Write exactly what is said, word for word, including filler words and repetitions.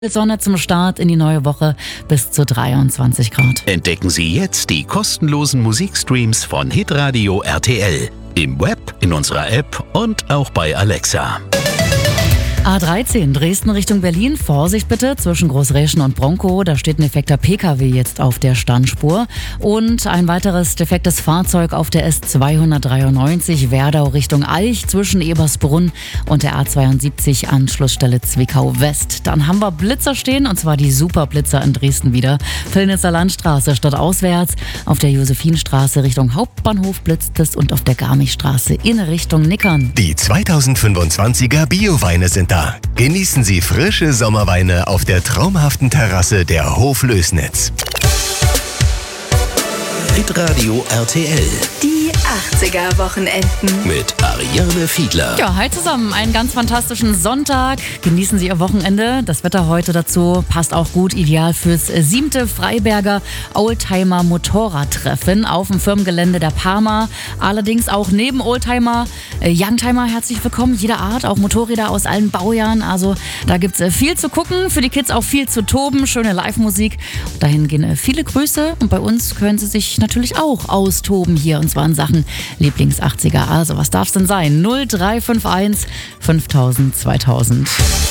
Sonne zum Start in die neue Woche bis zu dreiundzwanzig Grad. Entdecken Sie jetzt die kostenlosen Musikstreams von Hitradio R T L. Im Web, in unserer App und auch bei Alexa. A dreizehn Dresden Richtung Berlin. Vorsicht bitte zwischen Großräschen und Bronkow. Da steht ein defekter P K W jetzt auf der Standspur. Und ein weiteres defektes Fahrzeug auf der S zweihundertdreiundneunzig Werdau Richtung Aich zwischen Ebersbrunn und der A zweiundsiebzig Anschlussstelle Zwickau West. Dann haben wir Blitzer stehen, und zwar die Superblitzer in Dresden wieder. Pillnitzer Landstraße stadtauswärts. Auf der Josephinstraße Richtung Hauptbahnhof blitzt es und auf der Garmichstraße in Richtung Nickern. Die zweitausendfünfundzwanziger Bioweine sind da. Genießen Sie frische Sommerweine auf der traumhaften Terrasse der Hof Lößnitz. Hitradio R T L. Die achtziger-Wochenenden. Mit Ariane Fiedler. Ja, hi zusammen. Einen ganz fantastischen Sonntag. Genießen Sie Ihr Wochenende. Das Wetter heute dazu passt auch gut. Ideal fürs siebte Freiberger Oldtimer Motorradtreffen auf dem Firmengelände der Parma. Allerdings auch neben Oldtimer, äh, Youngtimer herzlich willkommen. Jeder Art, auch Motorräder aus allen Baujahren. Also da gibt's äh, viel zu gucken. Für die Kids auch viel zu toben. Schöne Live-Musik. Dahin gehen äh, viele Grüße. Und bei uns können Sie sich natürlich auch austoben hier. Und zwar in Sachen Lieblings-achtziger. Also was darf's denn sein? null drei fünf eins fünftausend zweitausend.